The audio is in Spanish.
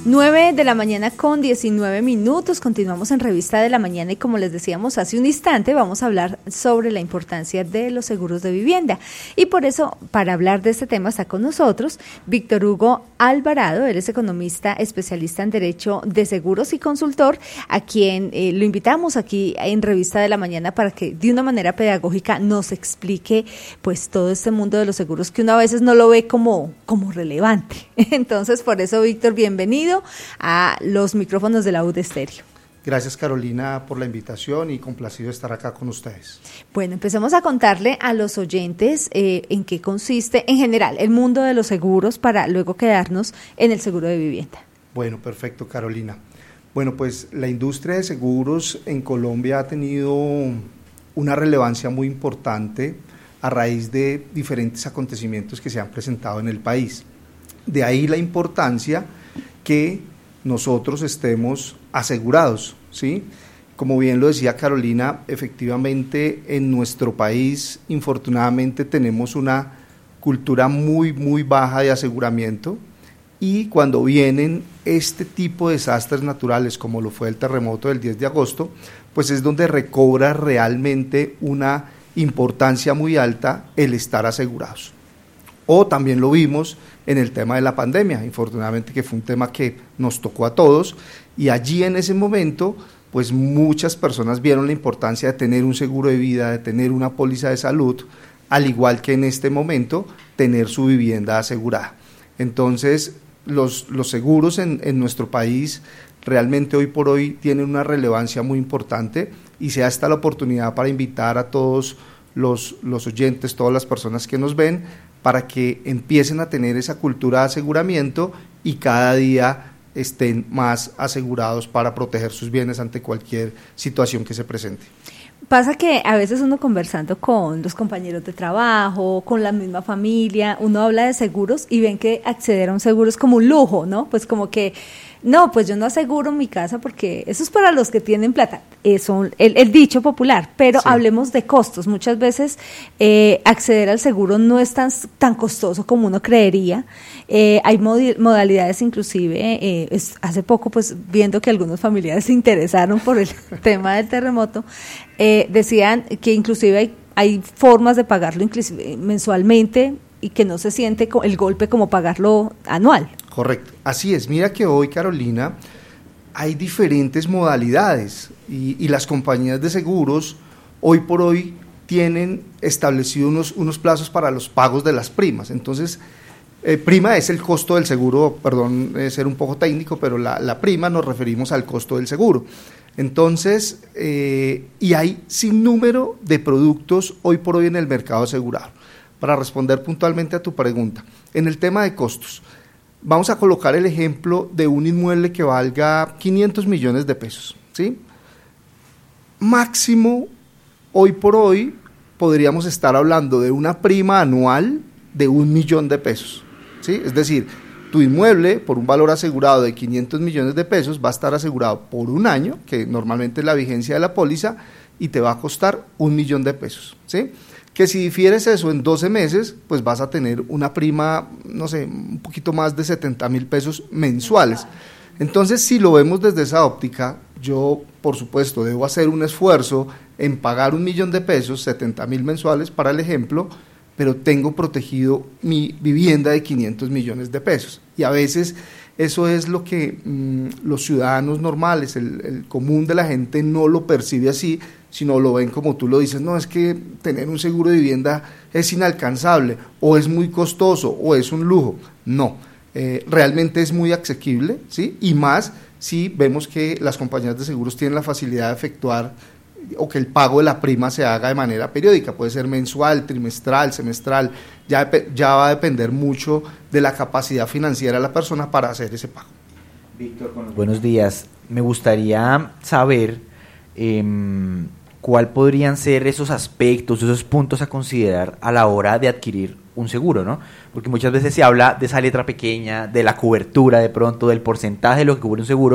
9:19 a.m. Continuamos en Revista de la Mañana y como les decíamos hace un instante, vamos a hablar sobre la importancia de los seguros de vivienda. Y por eso, para hablar de este tema, está con nosotros Víctor Hugo Alvarado. Él es economista, especialista en Derecho de Seguros y consultor, a quien lo invitamos aquí en Revista de la Mañana para que de una manera pedagógica nos explique pues todo este mundo de los seguros que uno a veces no lo ve como relevante. Entonces, por eso, Víctor, bienvenido a los micrófonos de la UD Estéreo. Gracias, Carolina, por la invitación y complacido estar acá con ustedes. Bueno, empecemos a contarle a los oyentes en qué consiste en general el mundo de los seguros para luego quedarnos en el seguro de vivienda. Bueno, perfecto, Carolina. Bueno, pues la industria de seguros en Colombia ha tenido una relevancia muy importante a raíz de diferentes acontecimientos que se han presentado en el país. De ahí la importancia que nosotros estemos asegurados, ¿sí? Como bien lo decía Carolina, efectivamente en nuestro país, infortunadamente, tenemos una cultura muy, muy baja de aseguramiento y cuando vienen este tipo de desastres naturales, como lo fue el terremoto del 10 de agosto, pues es donde recobra realmente una importancia muy alta el estar asegurados. O también lo vimos en el tema de la pandemia, infortunadamente que fue un tema que nos tocó a todos y allí en ese momento pues muchas personas vieron la importancia de tener un seguro de vida, de tener una póliza de salud, al igual que en este momento tener su vivienda asegurada. Entonces los seguros en nuestro país realmente hoy por hoy tienen una relevancia muy importante y se da esta la oportunidad para invitar a todos los oyentes, todas las personas que nos ven, para que empiecen a tener esa cultura de aseguramiento y cada día estén más asegurados para proteger sus bienes ante cualquier situación que se presente. Pasa que a veces uno conversando con los compañeros de trabajo, con la misma familia, uno habla de seguros y ven que acceder a un seguro es como un lujo, ¿no? Pues como que, no, pues yo no aseguro mi casa porque eso es para los que tienen plata, eso el dicho popular, pero sí. Hablemos de costos. Muchas veces acceder al seguro no es tan costoso como uno creería. Hay modalidades inclusive, hace poco pues viendo que algunos familiares se interesaron por el tema del terremoto, decían que inclusive hay formas de pagarlo inclusive mensualmente y que no se siente el golpe como pagarlo anual. Correcto, así es. Mira que hoy, Carolina, hay diferentes modalidades y las compañías de seguros hoy por hoy tienen establecidos unos plazos para los pagos de las primas. Entonces, prima es el costo del seguro, perdón, ser un poco técnico, pero la prima nos referimos al costo del seguro. Entonces, y hay sin número de productos hoy por hoy en el mercado asegurado. Para responder puntualmente a tu pregunta, en el tema de costos, vamos a colocar el ejemplo de un inmueble que valga 500 millones de pesos, ¿sí? Máximo, hoy por hoy, podríamos estar hablando de una prima anual de 1 millón de pesos, ¿sí? Es decir, tu inmueble, por un valor asegurado de 500 millones de pesos, va a estar asegurado por un año, que normalmente es la vigencia de la póliza, y te va a costar 1 millón de pesos, ¿sí? Que si difieres eso en 12 meses, pues vas a tener una prima, no sé, un poquito más de 70,000 pesos mensuales. Entonces, si lo vemos desde esa óptica, yo, por supuesto, debo hacer un esfuerzo en pagar 1 millón de pesos, 70,000 mensuales, para el ejemplo, pero tengo protegido mi vivienda de 500 millones de pesos. Y a veces eso es lo que los ciudadanos normales, el común de la gente no lo percibe así, sino lo ven como tú lo dices, no, es que tener un seguro de vivienda es inalcanzable, o es muy costoso, o es un lujo. No, realmente es muy asequible, ¿sí? Y más si vemos que las compañías de seguros tienen la facilidad de efectuar o que el pago de la prima se haga de manera periódica, puede ser mensual, trimestral, semestral, ya va a depender mucho de la capacidad financiera de la persona para hacer ese pago. Víctor, buenos días. Me gustaría saber cuál podrían ser esos aspectos, esos puntos a considerar a la hora de adquirir un seguro, ¿no? Porque muchas veces se habla de esa letra pequeña, de la cobertura de pronto, del porcentaje de lo que cubre un seguro,